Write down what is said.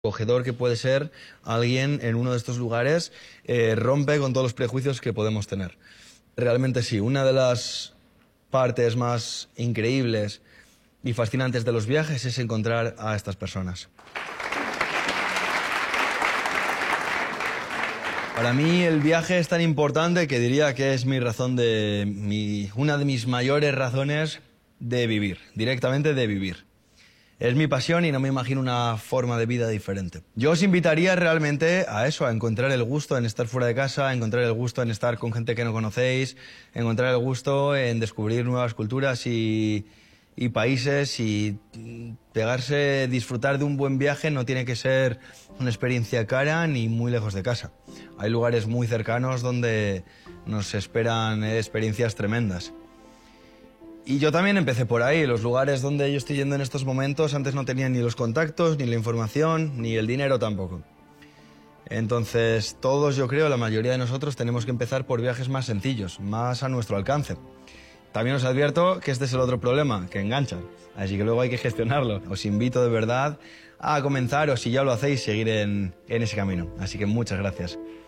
acogedor que puede ser alguien en uno de estos lugares, rompe con todos los prejuicios que podemos tener. Realmente sí, una de las partes más increíbles y fascinantes de los viajes es encontrar a estas personas. Para mí el viaje es tan importante que diría que es una de mis mayores razones de vivir, directamente de vivir. Es mi pasión y no me imagino una forma de vida diferente. Yo os invitaría realmente a eso, a encontrar el gusto en estar fuera de casa, a encontrar el gusto en estar con gente que no conocéis, encontrar el gusto en descubrir nuevas culturas y países y disfrutar de un buen viaje no tiene que ser una experiencia cara ni muy lejos de casa. Hay lugares muy cercanos donde nos esperan experiencias tremendas. Y yo también empecé por ahí, los lugares donde yo estoy yendo en estos momentos antes no tenían ni los contactos, ni la información, ni el dinero tampoco. Entonces todos, yo creo, la mayoría de nosotros tenemos que empezar por viajes más sencillos, más a nuestro alcance. También os advierto que este es el otro problema, que enganchan, así que luego hay que gestionarlo. Os invito de verdad a comenzar o si ya lo hacéis, seguir en ese camino. Así que muchas gracias.